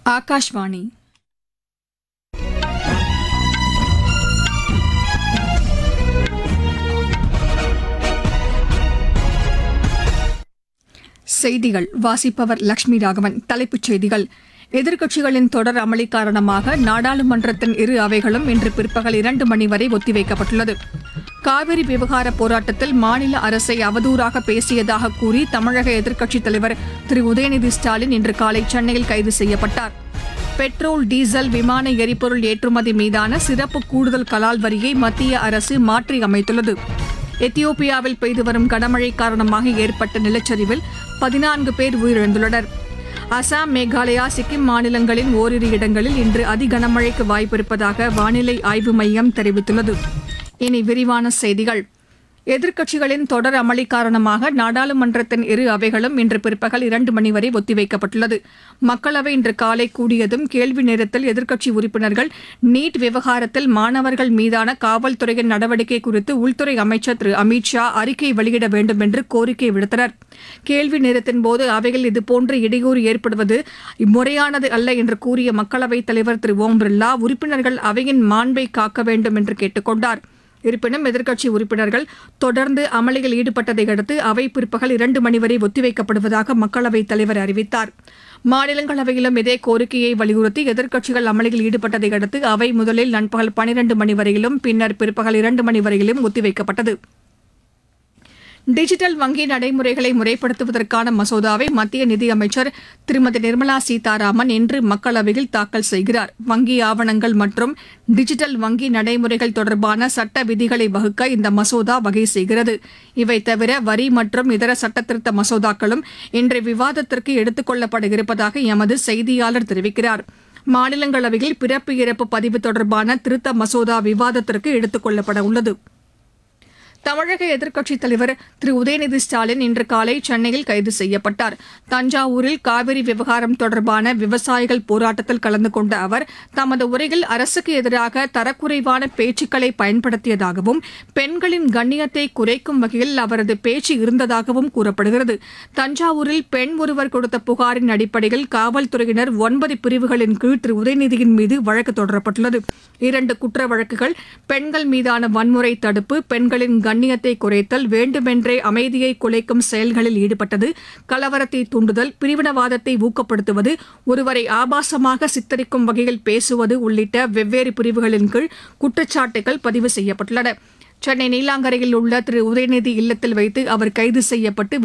ஆகாஷ்வாணி. செய்திகள் வாசிப்பவர் லட்சுமி ராகவன். தலைப்புச் செய்திகள்: எதிர்க்கட்சிகளின் தொடர் அமளி காரணமாக நாடாளுமன்றத்தின் இரு அவைகளும் இன்று பிற்பகல் 2 மணி வரை ஒத்திவைக்கப்பட்டுள்ளது. காவிரி விவகார போராட்டத்தில் மாநில அரசை அவதூறாக பேசியதாக கூறி தமிழக எதிர்க்கட்சித் தலைவர் திரு உதயநிதி ஸ்டாலின் இன்று காலை சென்னையில் கைது செய்யப்பட்டார். பெட்ரோல், டீசல், விமான எரிபொருள் ஏற்றுமதி மீதான சிறப்பு கூடுதல் கலால் வரியை மத்திய அரசு மாற்றி அமைத்துள்ளது. எத்தியோப்பியாவில் பெய்து வரும் கனமழை காரணமாக ஏற்பட்ட நிலச்சரிவில் 14 பேர் உயிரிழந்துள்ளனர். அசாம், மேகாலயா, சிக்கிம் மாநிலங்களின் ஓரிரு இடங்களில் இன்று அதிகனமழைக்கு வாய்ப்பிருப்பதாக வானிலை ஆய்வு மையம் தெரிவித்துள்ளது. இனி விரிவான செய்திகள். எதிர்க்கட்சிகளின் தொடர் அமளி காரணமாக நாடாளுமன்றத்தின் இரு அவைகளும் இன்று பிற்பகல் 2 மணி வரை ஒத்திவைக்கப்பட்டுள்ளது. மக்களவை இன்று காலை கூடியதும் கேள்வி நேரத்தில் எதிர்க்கட்சி உறுப்பினர்கள் நீட் விவகாரத்தில் மாணவர்கள் மீதான காவல்துறையின் நடவடிக்கை குறித்து உள்துறை அமைச்சர் திரு அமித் ஷா அறிக்கை வெளியிட வேண்டும் என்று கோரிக்கை விடுத்தனர். கேள்வி நேரத்தின்போது அவையில் இதுபோன்ற இடையூறு ஏற்படுவது முறையானது அல்ல என்று கூறிய மக்களவைத் தலைவர் திரு ஓம் பிர்லா உறுப்பினர்கள் அவையின் மாண்பை காக்க வேண்டும் என்று கேட்டுக் கொண்டார். இருப்பினும் எதிர்க்கட்சி உறுப்பினர்கள் தொடர்ந்து அமளியில் ஈடுபட்டதை அடுத்து அவை பிற்பகல் 2 மணி வரை ஒத்திவைக்கப்படுவதாக மக்களவைத் தலைவர் அறிவித்தார். மாநிலங்களவையிலும் இதே கோரிக்கையை வலியுறுத்தி எதிர்க்கட்சிகள் அமளியில் ஈடுபட்டதை அடுத்து அவை முதலில் நண்பகல் 12 மணி வரையிலும் பின்னர் பிற்பகல் 2 மணி வரையிலும் ஒத்திவைக்கப்பட்டது. டிஜிட்டல் வங்கி நடைமுறைகளை முறைப்படுத்துவதற்கான மசோதாவை மத்திய நிதியமைச்சர் திருமதி நிர்மலா சீதாராமன் இன்று மக்களவையில் தாக்கல் செய்கிறார். வங்கி ஆவணங்கள் மற்றும் டிஜிட்டல் வங்கி நடைமுறைகள் தொடர்பான சட்ட விதிகளை வகுக்க இந்த மசோதா வகை செய்கிறது. இவை தவிர வரி மற்றும் இதர சட்டத்திருத்த மசோதாக்களும் இன்று விவாதத்திற்கு எடுத்துக் கொள்ளப்பட இருப்பதாக எமது செய்தியாளர் தெரிவிக்கிறார். மாநிலங்களவையில் பிறப்பு இறப்பு பதிவு தொடர்பான திருத்த மசோதா விவாதத்திற்கு எடுத்துக் கொள்ளப்பட உள்ளது. தமிழக எதிர்க்கட்சித் தலைவர் திரு உதயநிதி ஸ்டாலின் இன்று காலை சென்னையில் கைது செய்யப்பட்டார். தஞ்சாவூரில் காவிரி விவகாரம் தொடர்பான விவசாயிகள் போராட்டத்தில் கலந்து கொண்ட அவர் தமது உரையில் அரசுக்கு எதிராக தரக்குறைவான பேச்சுக்களை பயன்படுத்தியதாகவும் பெண்களின் கண்ணியத்தை குறைக்கும் வகையில் அவரது பேச்சு இருந்ததாகவும் கூறப்படுகிறது. தஞ்சாவூரில் பெண் ஒருவர் கொடுத்த புகாரின் அடிப்படையில் காவல்துறையினர் 9 பிரிவுகளின் கீழ் திரு உதயநிதியின் மீது வழக்கு தொடரப்பட்டுள்ளது. 2 குற்ற வழக்குகள் பெண்கள் மீதான வன்முறை தடுப்பு, பெண்களின் கண்ணியத்தை குறைத்தல், வேண்டுமென்றே அமைதியை குலைக்கும் செயல்களில் ஈடுபட்டது, கலவரத்தை தூண்டுதல், பிரிவினவாதத்தை ஊக்கப்படுத்துவது, ஒருவரை ஆபாசமாக சித்தரிக்கும் வகையில் பேசுவது உள்ளிட்ட வெவ்வேறு பிரிவுகளின் கீழ் குற்றச்சாட்டுகள் பதிவு செய்யப்பட்டுள்ளன. சென்னை நீலாங்கரையில் உள்ள திரு உதயநிதி இல்லத்தில் வைத்து அவர் கைது செய்யப்பட்டு